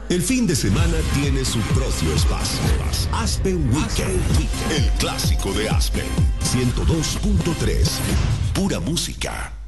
El fin de semana tiene su propio espacio. Aspen Weekend, el clásico de Aspen. 102.3, pura música.